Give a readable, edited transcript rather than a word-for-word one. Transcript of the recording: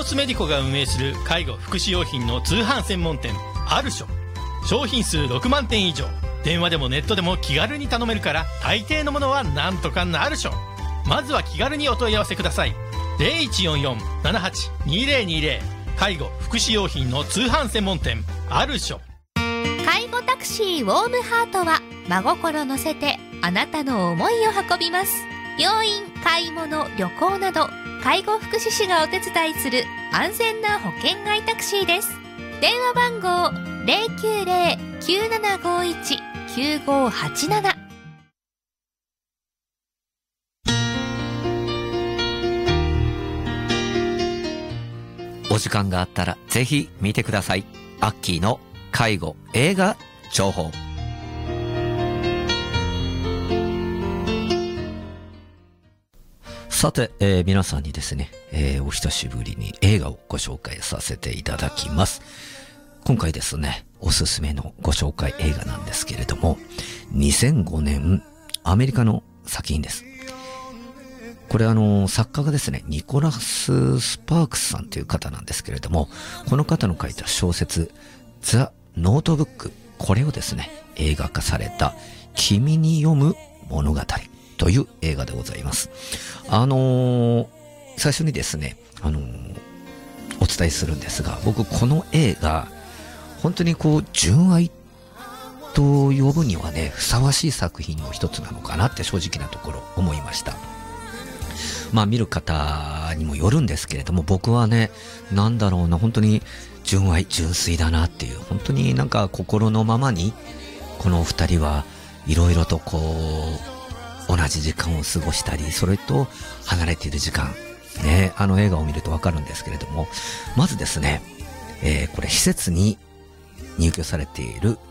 スメディコが運営する介護福祉用品の通販専門店アルショ。商品数6万点以上、電話でもネットでも気軽に頼めるから、大抵のものはなんとかなるしょ。まずは気軽にお問い合わせください。 0144-78-2020 介護福祉用品の通販専門店アルショ。 介護タクシーウォームハートは真心乗せてあなたの思いを運びます。病院、買い物、旅行など介護福祉士がお手伝いする安全な保険外タクシーです。電話番号 090-9751-9587。 お時間があったらぜひ見てください。アッキーの介護映画情報。さて、皆さんにですね、お久しぶりに映画をご紹介させていただきます。今回ですね、おすすめのご紹介映画なんですけれども、2005年アメリカの作品です。これ作家がですね、ニコラス・スパークスさんという方なんですけれども、この方の書いた小説ザ・ノートブック、これをですね、映画化された君に読む物語という映画でございます。最初にですね、お伝えするんですが、僕この映画本当に純愛と呼ぶにはね、ふさわしい作品の一つなのかなって正直なところ思いました。まあ見る方にもよるんですけれども、僕はね、なんだろうな、本当に純愛、純粋だなっていう、本当になんか心のままにこの二人はいろいろと同じ時間を過ごしたり、それと離れている時間ね、映画を見るとわかるんですけれども、まずですね、これ施設に入居されている